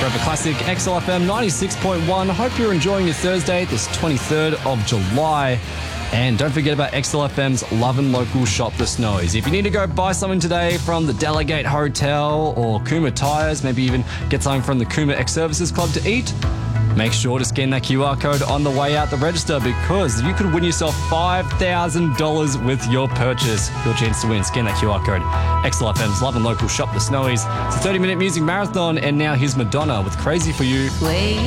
Forever Classic, XLFM 96.1. Hope you're enjoying your Thursday, this 23rd of July. And don't forget about XLFM's Love and Local Shop the Snowies. If you need to go buy something today from the Delegate Hotel or Kuma Tires, maybe even get something from the Kuma Ex-Services Club to eat, make sure to scan that QR code on the way out the register, because you could win yourself $5,000 with your purchase. Your chance to win. Scan that QR code. XLFM's Love and Local Shop the Snowies. It's a 30-minute music marathon, and now here's Madonna with Crazy For You.